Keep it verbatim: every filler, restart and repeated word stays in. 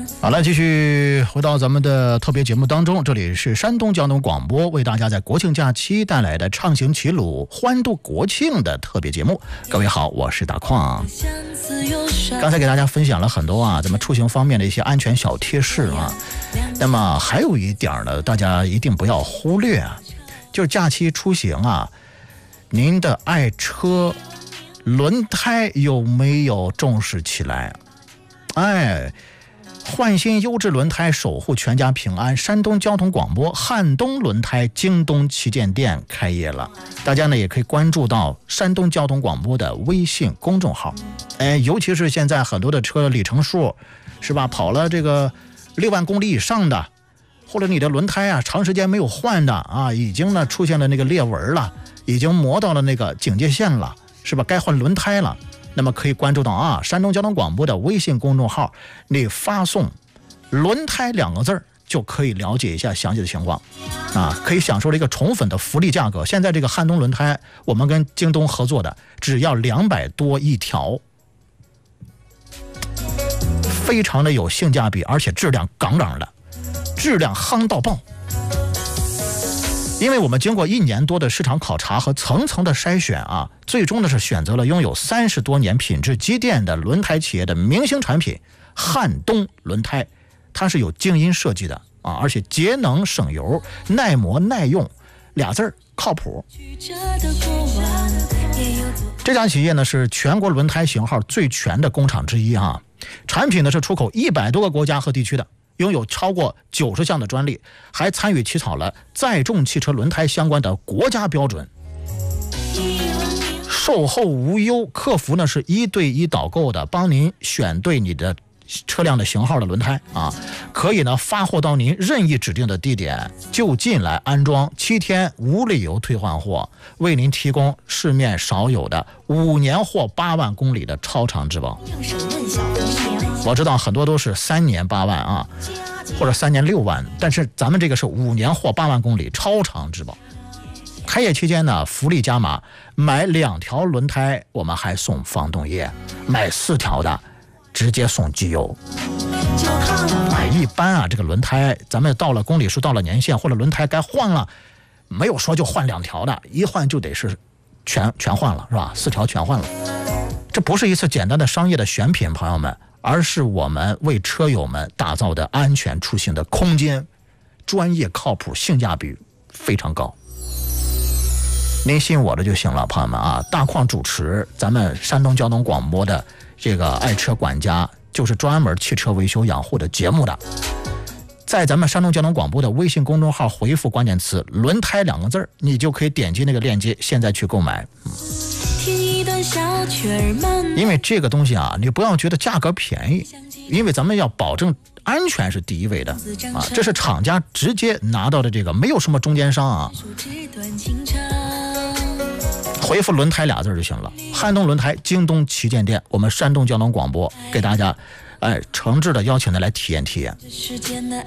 好了，继续回到咱们的特别节目当中，这里是山东交通广播为大家在国庆假期带来的畅行齐鲁欢度国庆的特别节目。各位好，我是大矿。刚才给大家分享了很多啊咱们出行方面的一些安全小贴士啊，那么还有一点呢，大家一定不要忽略啊，就是假期出行啊，您的爱车轮胎有没有重视起来？哎，换新优质轮胎，守护全家平安。山东交通广播汉东轮胎京东旗舰店开业了，大家呢也可以关注到山东交通广播的微信公众号。哎，尤其是现在很多的车里程数是吧，跑了这个六万公里以上的，或者你的轮胎啊长时间没有换的啊，已经呢出现了那个裂纹了，已经磨到了那个警戒线了，是吧？该换轮胎了。那么可以关注到啊，山东交通广播的微信公众号，你发送轮胎两个字就可以了解一下详细的情况啊，可以享受了一个宠粉的福利价格。现在这个汉东轮胎我们跟京东合作的，只要两百多一条，非常的有性价比，而且质量杠杠的，质量夯到爆。因为我们经过一年多的市场考察和层层的筛选啊，最终呢是选择了拥有三十多年品质积淀的轮胎企业的明星产品汉东轮胎，它是有精英设计的啊，而且节能省油、耐磨耐用，俩字儿靠谱。这家企业呢是全国轮胎型号最全的工厂之一啊，产品呢是出口一百多个国家和地区的。拥有超过九十项的专利，还参与起草了载重汽车轮胎相关的国家标准。售后无忧，客服呢是一对一导购的，帮您选对你的车辆的型号的轮胎啊，可以呢发货到您任意指定的地点就近来安装，七天无理由退换货，为您提供市面少有的五年或八万公里的超长质保。我知道很多都是三年八万啊，或者三年六万，但是咱们这个是五年或八万公里超长质保。开业期间呢，福利加码，买两条轮胎我们还送防冻液，买四条的直接送机油。哎，一般啊，这个轮胎咱们到了公里数，到了年限，或者轮胎该换了，没有说就换两条的，一换就得是全全换了，是吧？四条全换了。这不是一次简单的商业的选品，朋友们，而是我们为车友们打造的安全出行的空间，专业靠谱，性价比非常高。您信我的就行了，朋友们啊！大矿主持咱们山东交通广播的这个爱车管家，就是专门汽车维修养护的节目的。在咱们山东交通广播的微信公众号回复关键词轮胎两个字，你就可以点击那个链接，现在去购买。因为这个东西啊，你不要觉得价格便宜，因为咱们要保证安全是第一位的啊，这是厂家直接拿到的，这个没有什么中间商啊。回复轮胎俩字就行了。汉东轮胎京东旗舰店，我们山东交通广播给大家哎诚挚的邀请的来体验体验。